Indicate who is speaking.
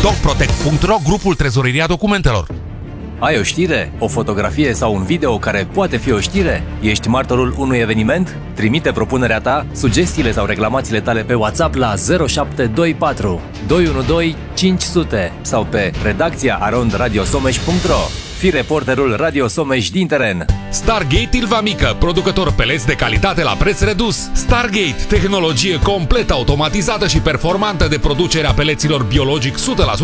Speaker 1: Dogprotect.ro, grupul Trezoreria Documentelor.
Speaker 2: Ai o știre? O fotografie sau un video care poate fi o știre? Ești martorul unui eveniment? Trimite propunerea ta, sugestiile sau reclamațiile tale pe WhatsApp la 0724 212 500 sau pe redacția@radiosomeș.ro. Fii reporterul Radio Someș din teren.
Speaker 1: Stargate Ilva Mică, producător peleți de calitate la preț redus. Stargate, tehnologie complet automatizată și performantă de producere a peleților biologic 100%